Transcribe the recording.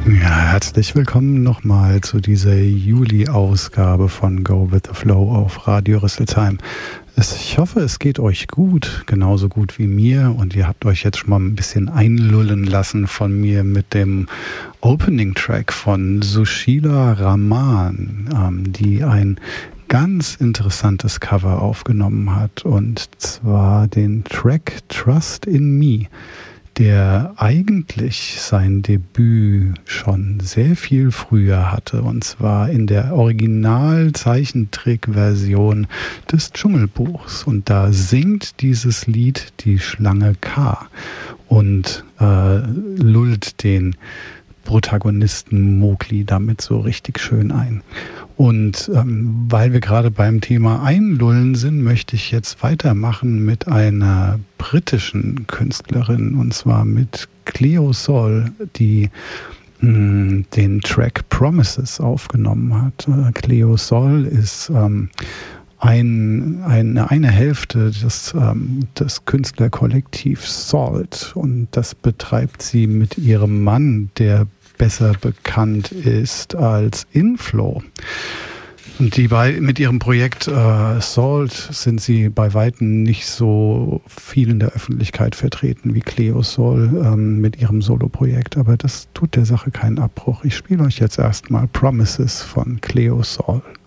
Ja, herzlich willkommen nochmal zu dieser Juli-Ausgabe von Go With The Flow auf Radio Rüsselsheim. Ich hoffe, es geht euch gut, genauso gut wie mir, und ihr habt euch jetzt schon mal ein bisschen einlullen lassen von mir mit dem Opening-Track von Sushila Rahman, die ein ganz interessantes Cover aufgenommen hat, und zwar den Track Trust in Me, der eigentlich sein Debüt schon sehr viel früher hatte, und zwar in der Original-Zeichentrick-Version des Dschungelbuchs. Und da singt dieses Lied die Schlange K und lullt den Protagonisten Mowgli damit so richtig schön ein. Und weil wir gerade beim Thema Einlullen sind, möchte ich jetzt weitermachen mit einer britischen Künstlerin, und zwar mit Cleo Sol, die den Track Promises aufgenommen hat. Cleo Sol ist eine Hälfte des Künstlerkollektivs Salt, und das betreibt sie mit ihrem Mann, der besser bekannt ist als Inflow. Und mit ihrem Projekt Salt sind sie bei Weitem nicht so viel in der Öffentlichkeit vertreten wie Cleo Sol mit ihrem Soloprojekt, aber das tut der Sache keinen Abbruch. Ich spiele euch jetzt erstmal Promises von Cleo Sol.